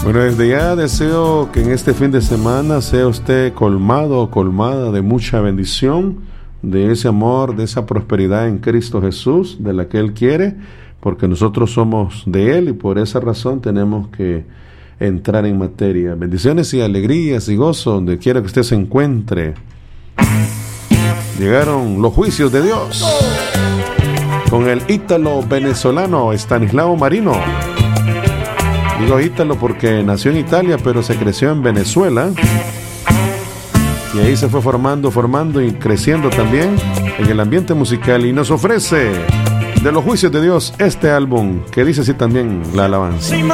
Bueno, desde ya deseo que en este fin de semana sea usted colmado o colmada de mucha bendición, de ese amor, de esa prosperidad en Cristo Jesús, de la que Él quiere, porque nosotros somos de Él y por esa razón tenemos que entrar en materia. Bendiciones y alegrías y gozo donde quiera que usted se encuentre. Llegaron los juicios de Dios con el ítalo venezolano Estanislao Marino. Digo ítalo porque nació en Italia, pero se creció en Venezuela. Y ahí se fue formando y creciendo también en el ambiente musical. Y nos ofrece de los juicios de Dios este álbum que dice así también la alabanza.